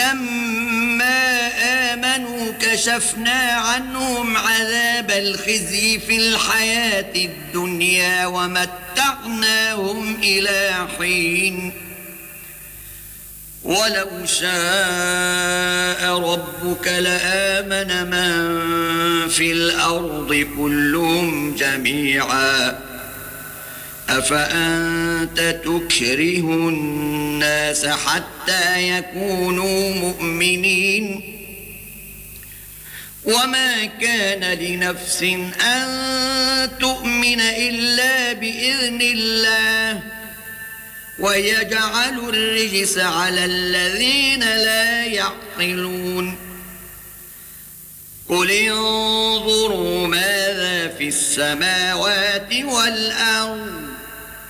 فلما آمنوا كشفنا عنهم عذاب الخزي في الحياة الدنيا ومتعناهم إلى حين ولو شاء ربك لآمن من في الأرض كلهم جميعا أفأنت تكره الناس حتى يكونوا مؤمنين وما كان لنفس أن تؤمن إلا بإذن الله ويجعل الرجس على الذين لا يعقلون قل انظروا ماذا في السماوات والأرض